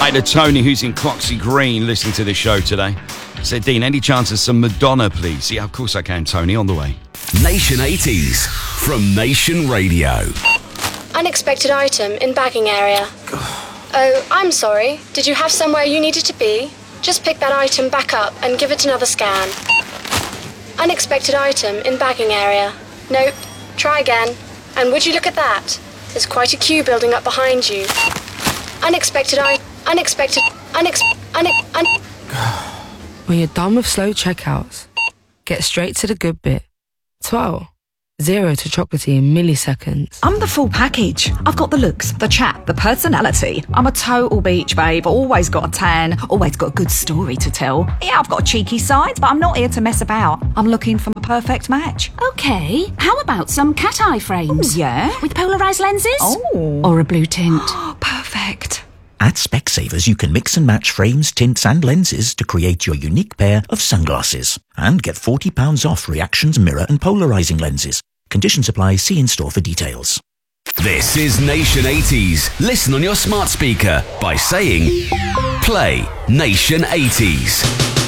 Hi to Tony, who's in Cloxy Green, listening to this show today. Said, Dean, any chance of some Madonna, please? Yeah, of course I can, Tony, on the way. Nation 80s from Nation Radio. Unexpected item in bagging area. Oh, I'm sorry. Did you have somewhere you needed to be? Just pick that item back up and give it another scan. Unexpected item in bagging area. Nope. Try again. And would you look at that? There's quite a queue building up behind you. When you're done with slow checkouts, get straight to the good bit. 12. 0 to chocolatey in milliseconds. I'm the full package. I've got the looks, the chat, the personality. I'm a total beach babe, always got a tan, always got a good story to tell. Yeah, I've got a cheeky side, but I'm not here to mess about. I'm looking for my perfect match. Okay, how about some cat eye frames? Ooh, yeah? With polarised lenses? Oh. Or a blue tint? Perfect. At Specsavers, you can mix and match frames, tints and lenses to create your unique pair of sunglasses. And get £40 off Reactions mirror and polarising lenses. Conditions apply. See in-store for details. This is Nation 80s. Listen on your smart speaker by saying, play Nation 80s.